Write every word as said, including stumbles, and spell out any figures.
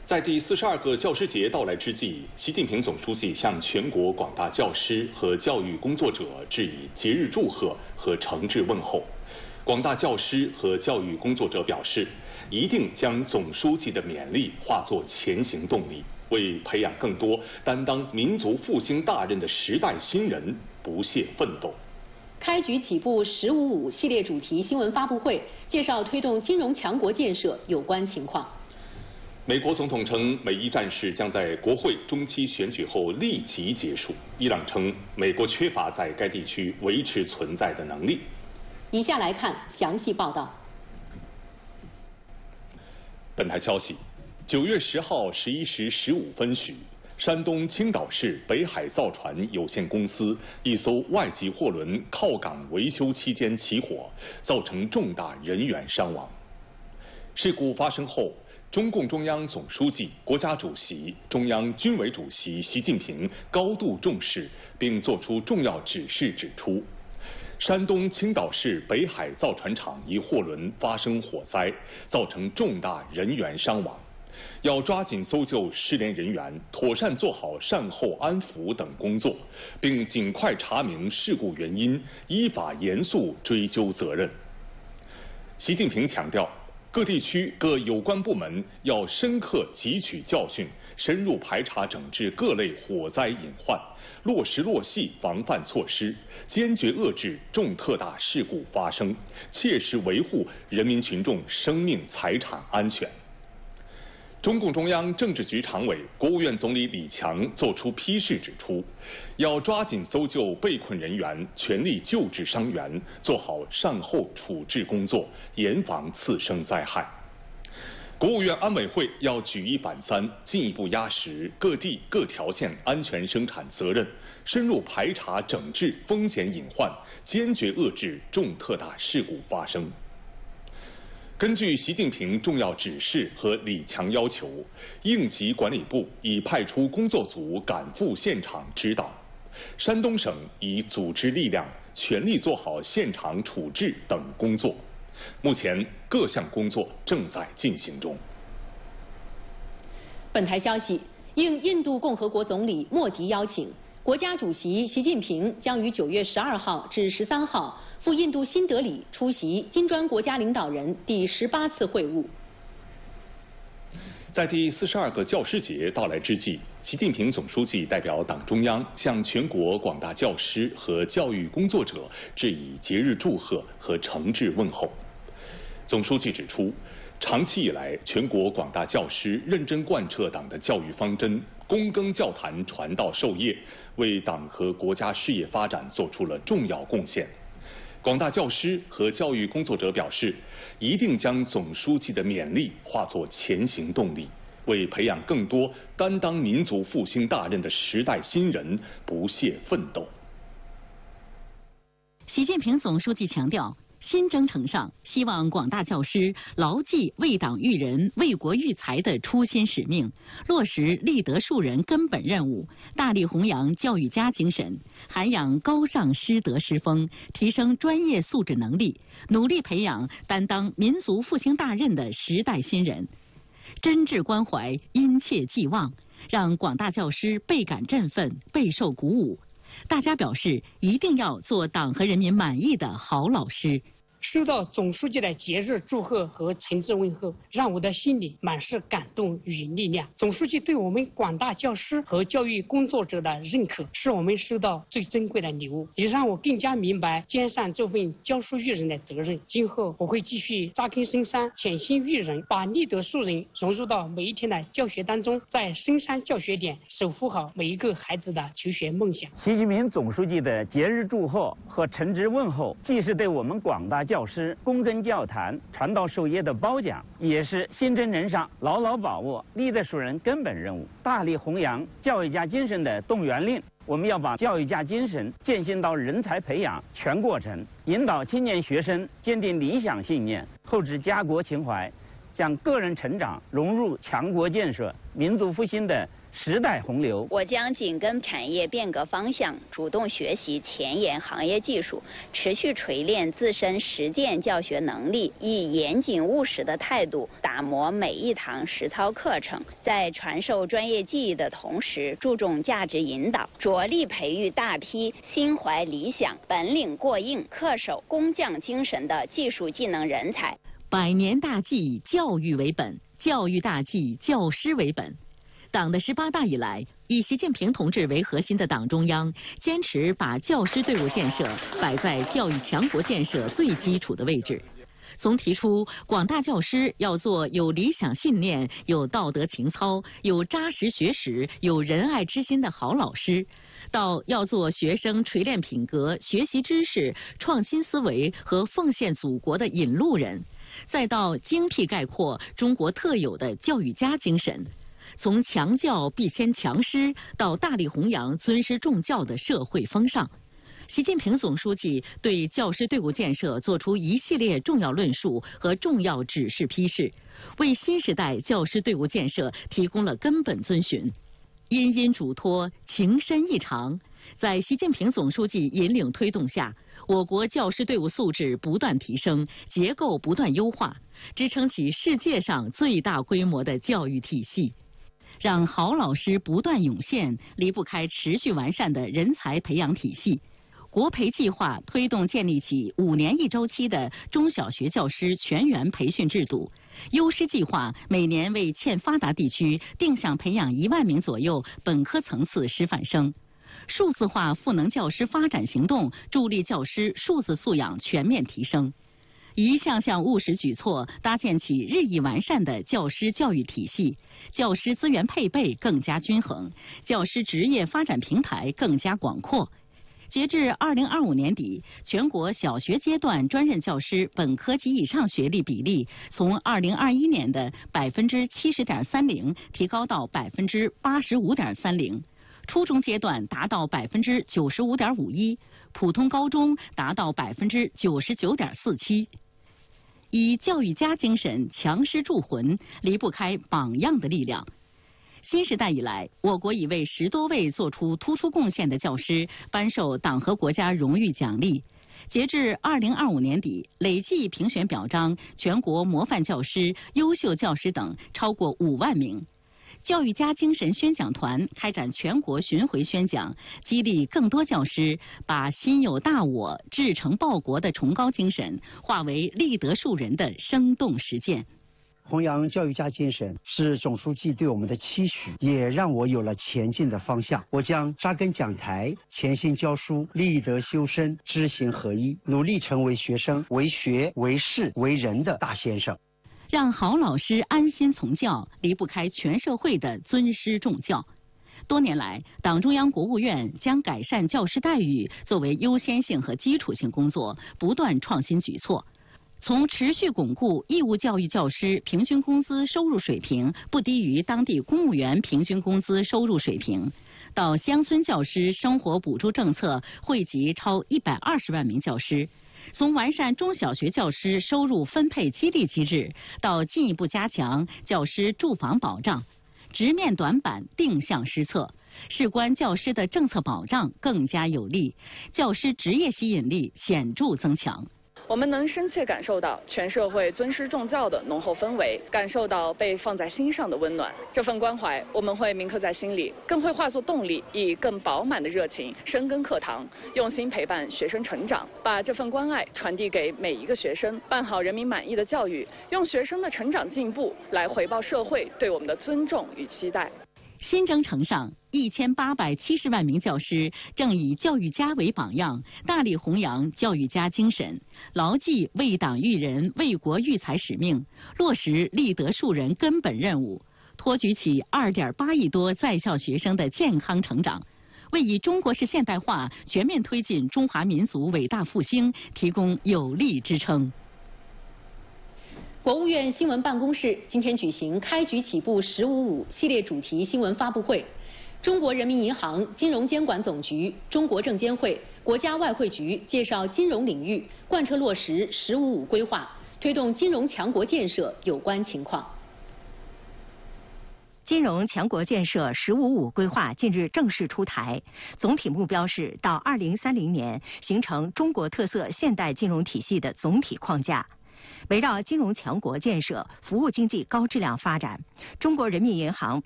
在第四十二个教师节到来之际，习近平总书记向全国广大教师和教育工作者致以节日祝贺和诚挚问候。广大教师和教育工作者表示，一定将总书记的勉励化作前行动力，为培养更多担当民族复兴大任的时代新人不懈奋斗。 开局起步“十五五”系列主题新闻发布会，介绍推动金融强国建设有关情况。 美国总统称，美伊战事将在国会中期选举后立即结束。伊朗称，美国缺乏在该地区维持存在的能力。 以下来看详细报道。 本台消息，九月十号十一时十五分许，山东青岛市北海造船有限公司一艘外籍货轮靠港维修期间起火，造成重大人员伤亡。事故发生后，中共中央总书记、国家主席、中央军委主席习近平高度重视，并作出重要指示，指出，山东青岛市北海造船厂一货轮发生火灾，造成重大人员伤亡，要抓紧搜救失联人员，妥善做好善后安抚等工作，并尽快查明事故原因，依法严肃追究责任。习近平强调，各地区各有关部门要深刻汲取教训，深入排查整治各类火灾隐患，落实落细防范措施，坚决遏制重特大事故发生，切实维护人民群众生命财产安全。中共中央政治局常委、国务院总理李强作出批示指出，要抓紧搜救被困人员，全力救治伤员，做好善后处置工作，严防次生灾害。国务院安委会要举一反三，进一步压实各地各条线安全生产责任，深入排查整治风险隐患，坚决遏制重特大事故发生。根据习近平重要指示和李强要求，应急管理部已派出工作组赶赴现场指导，山东省已组织力量全力做好现场处置等工作。目前各项工作正在进行中。 本台消息，应印度共和国总理莫迪邀请，国家主席习近平将于九月十二号至十三号赴印度新德里出席金砖国家领导人第十八次会晤。 在第四十二个教师节到来之际，习近平总书记代表党中央向全国广大教师和教育工作者致以节日祝贺和诚挚问候。总书记指出，长期以来，全国广大教师认真贯彻党的教育方针，躬耕教坛，传道授业，为党和国家事业发展做出了重要贡献。广大教师和教育工作者表示，一定将总书记的勉励化作前行动力，为培养更多担当民族复兴大任的时代新人不懈奋斗。 习近平总书记强调，新征程上，希望广大教师牢记为党育人、为国育才的初心使命，落实立德树人根本任务，大力弘扬教育家精神，涵养高尚师德师风，提升专业素质能力，努力培养担当民族复兴大任的时代新人，真挚关怀，殷切寄望，让广大教师倍感振奋，备受鼓舞。大家表示，一定要做党和人民满意的好老师。 收到总书记的节日祝贺和诚挚问候，让我的心里满是感动与力量。总书记对我们广大教师和教育工作者的认可，是我们收到最珍贵的礼物，也让我更加明白肩上这份教书育人的责任。今后我会继续扎根深山，潜心育人，把立德树人融入到每一天的教学当中，在深山教学点守护好每一个孩子的求学梦想。 习近平总书记的节日祝贺和诚挚问候，既是对我们广大教师躬耕教坛、传道授业的褒奖，也是新征程上牢牢把握立德树人根本任务、大力弘扬教育家精神的动员令。我们要把教育家精神践行到人才培养全过程，引导青年学生坚定理想信念，厚植家国情怀， 向个人成长融入强国建设、民族复兴的时代洪流。 我将紧跟产业变革方向，主动学习前沿行业技术，持续锤炼自身实践教学能力，以严谨务实的态度打磨每一堂实操课程，在传授专业技艺的同时，注重价值引导，着力培育大批心怀理想、本领过硬、恪守工匠精神的技术技能人才。 百年大计，教育为本；教育大计，教师为本。党的十八大以来，以习近平同志为核心的党中央坚持把教师队伍建设摆在教育强国建设最基础的位置。从提出广大教师要做有理想信念、有道德情操、有扎实学识、有仁爱之心的好老师，到要做学生锤炼品格、学习知识、创新思维和奉献祖国的引路人，再到精辟概括中国特有的教育家精神。从强教必先强师到大力弘扬尊师重教的社会风尚，习近平总书记对教师队伍建设作出一系列重要论述和重要指示批示，为新时代教师队伍建设提供了根本遵循。殷殷嘱托，情深意长，在习近平总书记引领推动下，我国教师队伍素质不断提升，结构不断优化，支撑起世界上最大规模的教育体系。让好老师不断涌现，离不开持续完善的人才培养体系。国培计划推动建立起五年一周期的中小学教师全员培训制度。优师计划每年为欠发达地区定向培养一万名左右本科层次师范生。数字化赋能教师发展行动，助力教师数字素养全面提升。一项项务实举措，搭建起日益完善的教师教育体系，教师资源配备更加均衡，教师职业发展平台更加广阔。截至二零二五年底，全国小学阶段专任教师本科及以上学历比例从二零二一年的百分之七十点三零提高到百分之八十五点三零，初中阶段达到百分之九十五点五一，普通高中达到百分之九十九点四七。以教育家精神强师铸魂，离不开榜样的力量。新时代以来，我国已为十多位做出突出贡献的教师颁授党和国家荣誉奖励。截至二零二五年底，累计评选表彰全国模范教师、优秀教师等超过五万名。教育家精神宣讲团开展全国巡回宣讲，激励更多教师把心有大我、志成报国的崇高精神化为立德树人的生动实践。 弘扬教育家精神是总书记对我们的期许，也让我有了前进的方向。我将扎根讲台，潜心教书，立德修身，知行合一，努力成为学生为学为事为人的大先生。 让好老师安心从教，离不开全社会的尊师重教。多年来，党中央、国务院将改善教师待遇作为优先性和基础性工作，不断创新举措。从持续巩固义务教育教师平均工资收入水平不低于当地公务员平均工资收入水平，到乡村教师生活补助政策惠及超一百二十万名教师。从完善中小学教师收入分配激励机制，到进一步加强教师住房保障，直面短板，定向施策，事关教师的政策保障更加有力，教师职业吸引力显著增强。 我们能深切感受到全社会尊师重教的浓厚氛围，感受到被放在心上的温暖。这份关怀我们会铭刻在心里，更会化作动力，以更饱满的热情深耕课堂，用心陪伴学生成长，把这份关爱传递给每一个学生，办好人民满意的教育，用学生的成长进步来回报社会对我们的尊重与期待。 新征程上，一千八百七十万名教师正以教育家为榜样，大力弘扬教育家精神，牢记为党育人、为国育才使命，落实立德树人根本任务，托举起二点八亿多在校学生的健康成长，为以中国式现代化全面推进中华民族伟大复兴提供有力支撑。 国务院新闻办公室今天举行开局起步“十五五”系列主题新闻发布会。中国人民银行、金融监管总局、中国证监会、国家外汇局介绍金融领域贯彻落实“十五五”规划， 推动金融强国建设有关情况。 金融强国建设“十五五”规划近日正式出台，总体目标是到二零三零年形成中国特色现代金融体系的总体框架。围绕金融强国建设、服务经济高质量发展，中国人民银行